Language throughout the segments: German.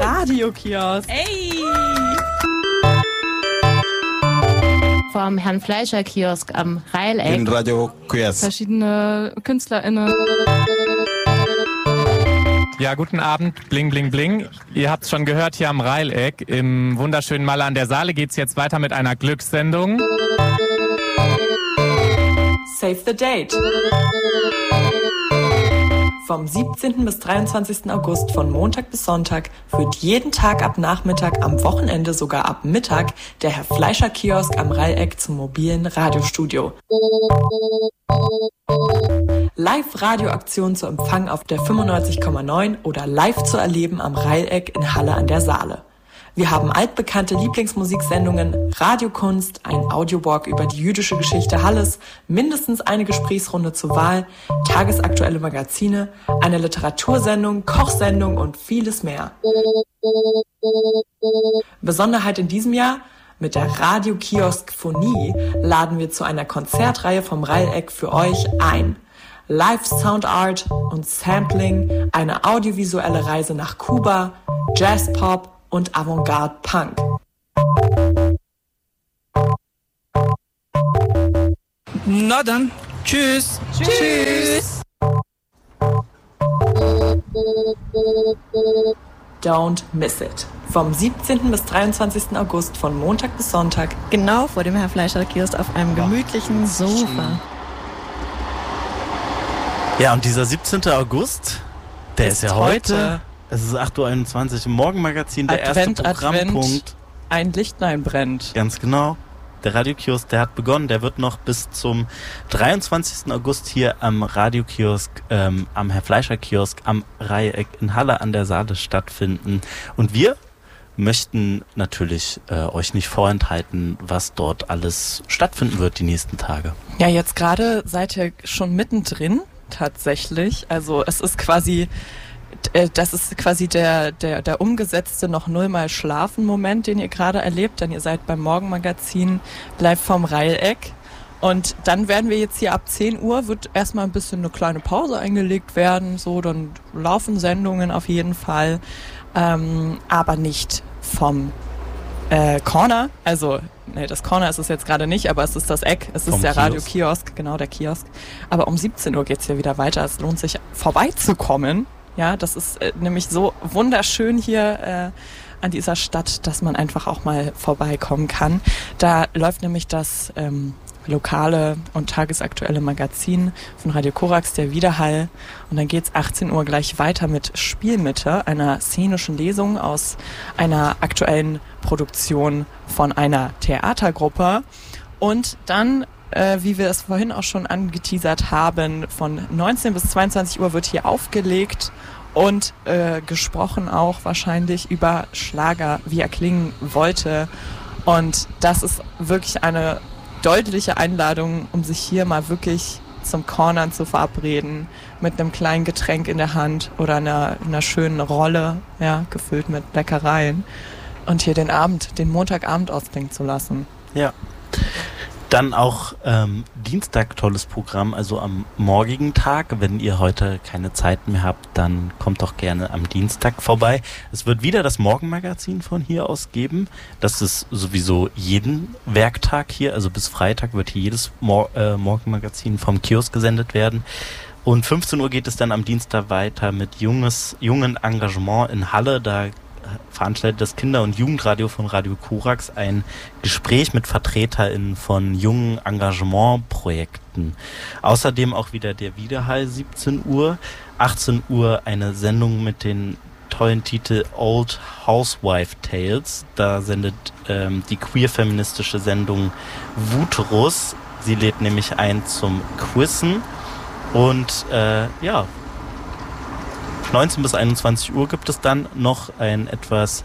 Radiokiosk. Ey! Vom Herrn Fleischer Kiosk am Reileck. In Radiokiosk. Verschiedene KünstlerInnen. Ja, guten Abend, bling, bling, bling. Ihr habt es schon gehört, hier am Reileck im wunderschönen Malle an der Saale geht es jetzt weiter mit einer Glückssendung. Save the Date. Vom 17. bis 23. August von Montag bis Sonntag führt jeden Tag ab Nachmittag, am Wochenende sogar ab Mittag der Herr Fleischer Kiosk am Reileck zum mobilen Radiostudio. Live-Radioaktion zu empfangen auf der 95,9 oder live zu erleben am Reileck in Halle an der Saale. Wir haben altbekannte Lieblingsmusiksendungen, Radiokunst, ein Audiowalk über die jüdische Geschichte Halles, mindestens eine Gesprächsrunde zur Wahl, tagesaktuelle Magazine, eine Literatursendung, Kochsendung und vieles mehr. Besonderheit in diesem Jahr: Mit der Radiokiosk-Phonie laden wir zu einer Konzertreihe vom Reileck für euch ein. Live Soundart und Sampling, eine audiovisuelle Reise nach Kuba, Jazzpop und Avantgarde Punk. Na dann, tschüss. Tschüss. Don't miss it. Vom 17. bis 23. August von Montag bis Sonntag. Genau vor dem Herr Fleischer Kiosk auf einem gemütlichen Sofa. Ja, und dieser 17. August, der ist ja heute. Es ist 8.21 Uhr im Morgenmagazin, der erste Programmpunkt. Advent, ein Lichtlein brennt. Ganz genau. Der Radiokiosk, der hat begonnen. Der wird noch bis zum 23. August hier am Radiokiosk, am Herr Fleischer Kiosk am Reileck in Halle an der Saale stattfinden. Und wir möchten natürlich euch nicht vorenthalten, was dort alles stattfinden wird die nächsten Tage. Ja, jetzt gerade seid ihr schon mittendrin, tatsächlich. Also es ist quasi... Das ist quasi der umgesetzte noch nullmal Schlafen-Moment, den ihr gerade erlebt, denn ihr seid beim Morgenmagazin live vom Reileck. Und dann werden wir jetzt hier ab 10 Uhr, wird erstmal ein bisschen eine kleine Pause eingelegt werden, so, dann laufen Sendungen auf jeden Fall, aber nicht vom Corner, also das Corner ist es jetzt gerade nicht, aber es ist das Eck, es ist der Radiokiosk, genau, der Kiosk. Aber um 17 Uhr geht's hier wieder weiter, es lohnt sich vorbeizukommen. Ja, das ist nämlich so wunderschön hier an dieser Stadt, dass man einfach auch mal vorbeikommen kann. Da läuft nämlich das lokale und tagesaktuelle Magazin von Radio Korax, der Widerhall. Und dann geht's 18 Uhr gleich weiter mit Spielmitte, einer szenischen Lesung aus einer aktuellen Produktion von einer Theatergruppe. Und dann, wie wir es vorhin auch schon angeteasert haben, von 19 bis 22 Uhr wird hier aufgelegt und gesprochen auch wahrscheinlich über Schlager, wie er klingen wollte. Und das ist wirklich eine deutliche Einladung, um sich hier mal wirklich zum Cornern zu verabreden, mit einem kleinen Getränk in der Hand oder einer schönen Rolle, ja, gefüllt mit Leckereien, und hier den Montagabend ausklingen zu lassen. Ja. Dann auch Dienstag tolles Programm, also am morgigen Tag. Wenn ihr heute keine Zeit mehr habt, dann kommt doch gerne am Dienstag vorbei. Es wird wieder das Morgenmagazin von hier aus geben. Das ist sowieso jeden Werktag hier, also bis Freitag wird hier jedes Morgenmagazin vom Kiosk gesendet werden. Und 15 Uhr geht es dann am Dienstag weiter mit jungen Engagement in Halle. Da veranstaltet das Kinder- und Jugendradio von Radio Korax ein Gespräch mit VertreterInnen von jungen Engagementprojekten. Außerdem auch wieder der Widerhall 17 Uhr, 18 Uhr eine Sendung mit den tollen Titel Old Housewife Tales. Da sendet die queer-feministische Sendung Wuterus. Sie lädt nämlich ein zum Quizzen. Und 19 bis 21 Uhr gibt es dann noch ein etwas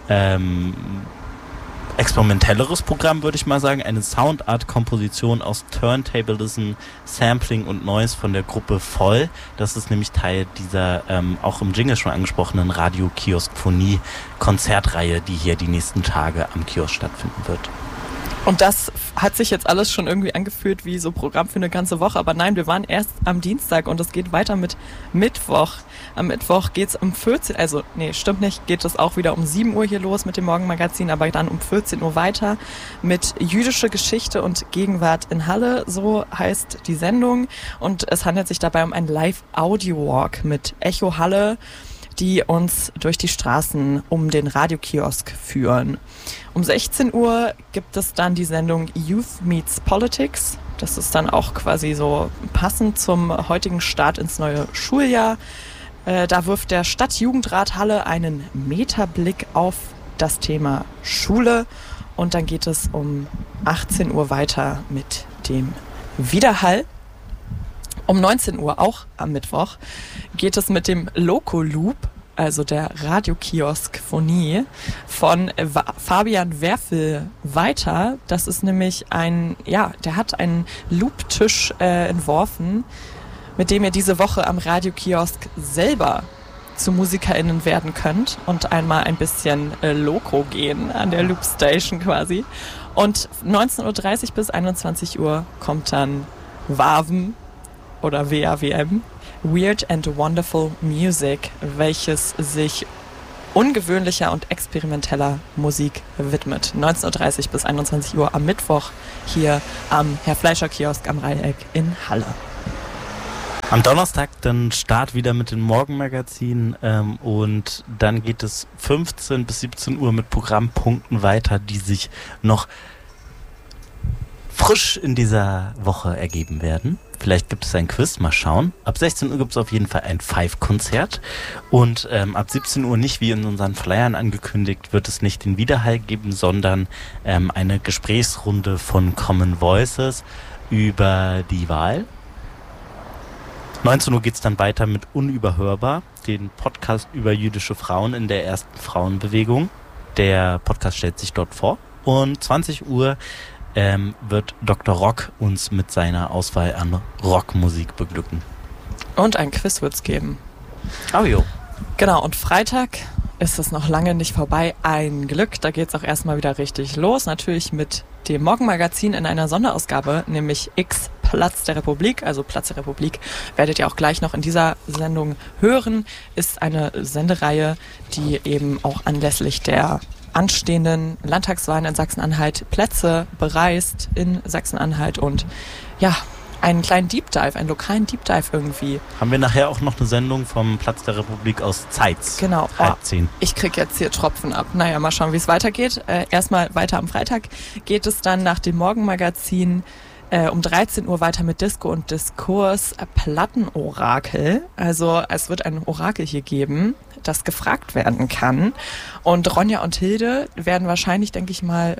experimentelleres Programm, würde ich mal sagen. Eine Soundart-Komposition aus Turntablism, Sampling und Noise von der Gruppe Voll. Das ist nämlich Teil dieser auch im Jingle schon angesprochenen Radio-Kiosk-Phonie-Konzertreihe, die hier die nächsten Tage am Kiosk stattfinden wird. Und das hat sich jetzt alles schon irgendwie angefühlt wie so Programm für eine ganze Woche. Aber nein, wir waren erst am Dienstag und es geht weiter mit Mittwoch. Am Mittwoch geht's um 14, stimmt nicht, geht es auch wieder um 7 Uhr hier los mit dem Morgenmagazin, aber dann um 14 Uhr weiter mit jüdische Geschichte und Gegenwart in Halle, so heißt die Sendung. Und es handelt sich dabei um einen Live-Audio-Walk mit Echo Halle, die uns durch die Straßen um den Radiokiosk führen. Um 16 Uhr gibt es dann die Sendung Youth Meets Politics. Das ist dann auch quasi so passend zum heutigen Start ins neue Schuljahr. Da wirft der Stadtjugendrat Halle einen Metablick auf das Thema Schule. Und dann geht es um 18 Uhr weiter mit dem Widerhall. Um 19 Uhr, auch am Mittwoch, geht es mit dem Loco Loop, also der Radiokiosk-Phonie, von Fabian Werfel weiter. Das ist nämlich der hat einen Loop-Tisch entworfen, mit dem ihr diese Woche am Radiokiosk selber zu MusikerInnen werden könnt und einmal ein bisschen Loco gehen an der Loop-Station quasi. Und 19.30 Uhr bis 21 Uhr kommt dann WAWM, oder WAWM, Weird and Wonderful Music, welches sich ungewöhnlicher und experimenteller Musik widmet. 19.30 Uhr bis 21 Uhr am Mittwoch hier am Herr Fleischer Kiosk am Reileck in Halle. Am Donnerstag dann Start wieder mit dem Morgenmagazin und dann geht es 15 bis 17 Uhr mit Programmpunkten weiter, die sich noch frisch in dieser Woche ergeben werden. Vielleicht gibt es ein Quiz, mal schauen. Ab 16 Uhr gibt es auf jeden Fall ein Five-Konzert und ab 17 Uhr nicht, wie in unseren Flyern angekündigt, wird es nicht den Widerhall geben, sondern eine Gesprächsrunde von Common Voices über die Wahl. 19 Uhr geht es dann weiter mit Unüberhörbar, den Podcast über jüdische Frauen in der ersten Frauenbewegung. Der Podcast stellt sich dort vor. Und 20 Uhr wird Dr. Rock uns mit seiner Auswahl an Rockmusik beglücken. Und ein Quiz wird's geben. Oh jo. Genau, und Freitag ist es noch lange nicht vorbei. Ein Glück, da geht's auch erstmal wieder richtig los. Natürlich mit dem Morgenmagazin in einer Sonderausgabe, nämlich X Platz der Republik. Also Platz der Republik werdet ihr auch gleich noch in dieser Sendung hören. Ist eine Sendereihe, die eben auch anlässlich der anstehenden Landtagswahlen in Sachsen-Anhalt Plätze bereist in Sachsen-Anhalt und ja, einen kleinen Deep Dive, einen lokalen Deep Dive irgendwie. Haben wir nachher auch noch eine Sendung vom Platz der Republik aus Zeitz. Genau. 13. Ich krieg jetzt hier Tropfen ab. Naja, mal schauen, wie es weitergeht. Erstmal weiter am Freitag geht es dann nach dem Morgenmagazin um 13 Uhr weiter mit Disco und Diskurs Plattenorakel. Also es wird ein Orakel hier geben, das gefragt werden kann. Und Ronja und Hilde werden wahrscheinlich, denke ich mal,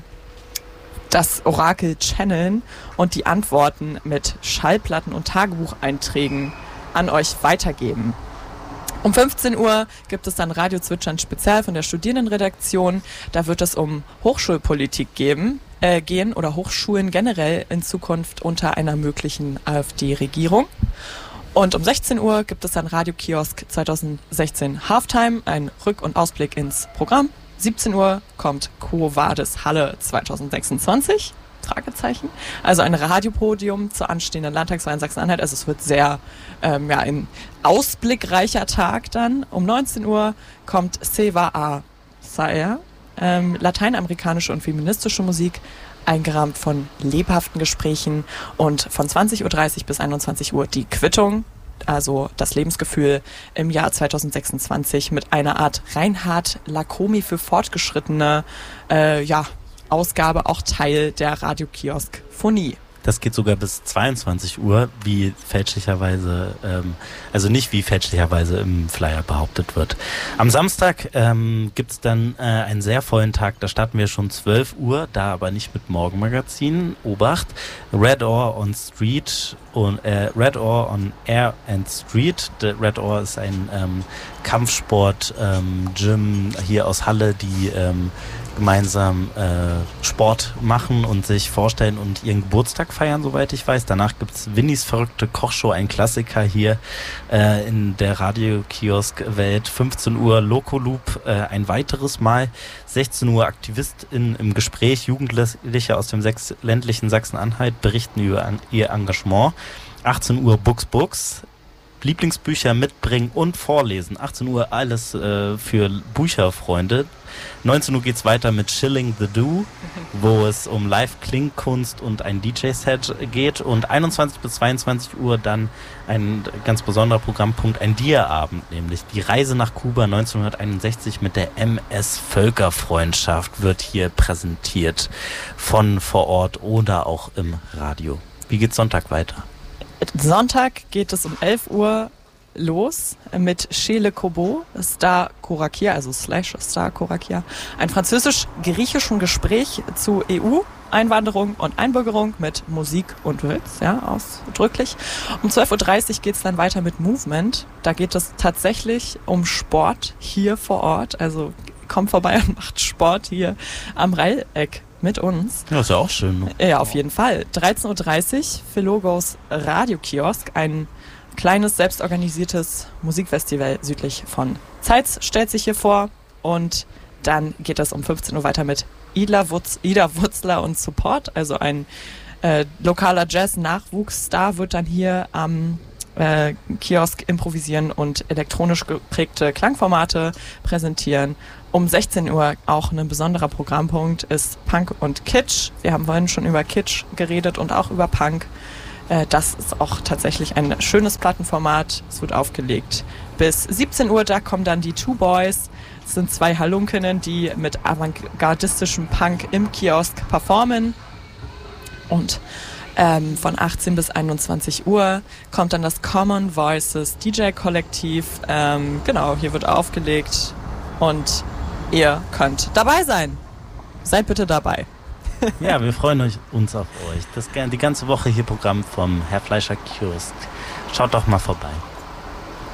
das Orakel channeln und die Antworten mit Schallplatten und Tagebucheinträgen an euch weitergeben. Um 15 Uhr gibt es dann Radio Zwitschern Spezial von der Studierendenredaktion. Da wird es um Hochschulpolitik gehen oder Hochschulen generell in Zukunft unter einer möglichen AfD-Regierung. Und um 16 Uhr gibt es dann Radio Kiosk 2016 Halftime, ein Rück- und Ausblick ins Programm. 17 Uhr kommt Quo Vadis Halle 2026, Fragezeichen. Also ein Radiopodium zur anstehenden Landtagswahl in Sachsen-Anhalt. Also es wird sehr ein ausblickreicher Tag dann. Um 19 Uhr kommt Seva A. Sayer, lateinamerikanische und feministische Musik, eingerahmt von lebhaften Gesprächen, und von 20.30 Uhr bis 21 Uhr die Quittung, also das Lebensgefühl im Jahr 2026 mit einer Art Reinhard Lacomi für Fortgeschrittene Ausgabe, auch Teil der Radiokiosk-Phonie. Das geht sogar bis 22 Uhr, wie fälschlicherweise, nicht wie fälschlicherweise im Flyer behauptet wird. Am Samstag gibt's dann einen sehr vollen Tag, da starten wir schon 12 Uhr, da aber nicht mit Morgenmagazin. Obacht, Red Oar on Street und Red Oar on Air and Street. Red Oar ist ein Kampfsport-Gym hier aus Halle, die gemeinsam Sport machen und sich vorstellen und ihren Geburtstag Geburtstag feiern, soweit ich weiß. Danach gibt's Winnies verrückte Kochshow, ein Klassiker hier in der Radiokiosk-Welt. 15 Uhr Loco-Loop ein weiteres Mal. 16 Uhr AktivistInnen im Gespräch. Jugendliche aus dem ländlichen Sachsen-Anhalt berichten über ihr Engagement. 18 Uhr Books. Lieblingsbücher mitbringen und vorlesen. 18 Uhr alles für Bücherfreunde. 19 Uhr geht's weiter mit Chilling the Do, wo es um Live-Klingkunst und ein DJ-Set geht. Und 21 bis 22 Uhr dann ein ganz besonderer Programmpunkt, ein Dia-Abend, nämlich die Reise nach Kuba 1961 mit der MS Völkerfreundschaft wird hier präsentiert von vor Ort oder auch im Radio. Wie geht's Sonntag weiter? Sonntag geht es um 11 Uhr los mit Chez Le Corbeau, Star Corakia, also /Star Corakia, ein französisch-griechischen Gespräch zu EU, Einwanderung und Einbürgerung mit Musik und Witz, ja, ausdrücklich. Um 12.30 Uhr geht es dann weiter mit Movement. Da geht es tatsächlich um Sport hier vor Ort, also kommt vorbei und macht Sport hier am Reileck mit uns. Ja, ist ja auch schön. Ne? Ja, auf jeden Fall. 13.30 Uhr, Philogos Radiokiosk, ein kleines, selbstorganisiertes Musikfestival südlich von Zeitz stellt sich hier vor. Und dann geht es um 15 Uhr weiter mit Ida Wutzler und Support, also ein lokaler Jazz-Nachwuchsstar wird dann hier am Kiosk improvisieren und elektronisch geprägte Klangformate präsentieren. Um 16 Uhr auch ein besonderer Programmpunkt ist Punk und Kitsch. Wir haben vorhin schon über Kitsch geredet und auch über Punk. Das ist auch tatsächlich ein schönes Plattenformat. Es wird aufgelegt bis 17 Uhr. Da kommen dann die Two Boys. Das sind zwei Halunkinnen, die mit avantgardistischem Punk im Kiosk performen. Und von 18 bis 21 Uhr kommt dann das Common Voices DJ-Kollektiv. Genau, hier wird aufgelegt und ihr könnt dabei sein. Seid bitte dabei. Ja, wir freuen uns auf euch. Die ganze Woche hier Programm vom Herr Fleischer Kiosk. Schaut doch mal vorbei.